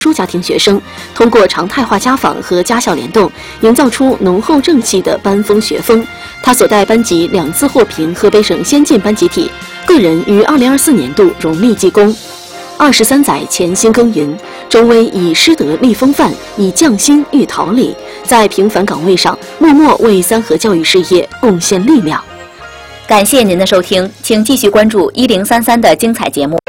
殊家庭学生，通过常态化家访和家校联动，营造出浓厚正气的班风学风。他所带班级2次获评河北省先进班集体，个人于2024年度荣立记功。23载潜心耕耘，周威以师德立风范，以匠心育桃李，在平凡岗位上默默为三河教育事业贡献力量。 感谢您的收听，请继续关注1033的精彩节目。